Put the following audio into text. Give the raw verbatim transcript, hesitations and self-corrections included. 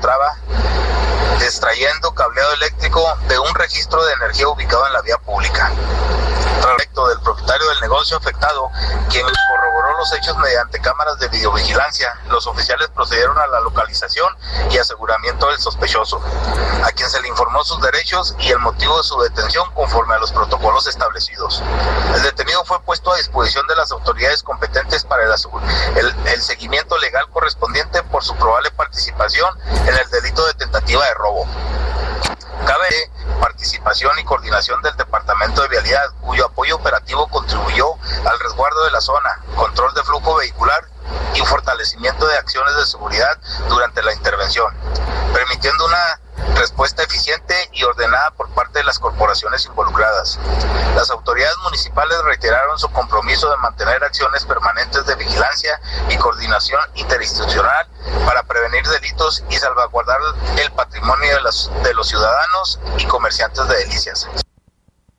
encontraba extrayendo cableado eléctrico de un registro de energía ubicado en la vía pública. Respecto del propietario del negocio afectado, quien corroboró los hechos mediante cámaras de videovigilancia, los oficiales procedieron a la localización y aseguramiento del sospechoso, a quien se le informó sus derechos y el motivo de su detención conforme a los protocolos establecidos. El detenido fue puesto a disposición de las autoridades competentes para el, el, el seguimiento legal correspondiente por su probable participación en el delito de tentativa de robo. Cabe participación y coordinación del Departamento de Vialidad, cuyo apoyo operativo contribuyó al resguardo de la zona, control de flujo vehicular y fortalecimiento de acciones de seguridad durante la intervención, permitiendo una respuesta eficiente y ordenada por parte de las corporaciones involucradas. Las autoridades municipales reiteraron su compromiso de mantener acciones permanentes de vigilancia y coordinación interinstitucional para prevenir delitos y salvaguardar el patrimonio de los, de los ciudadanos y comerciantes de delicias.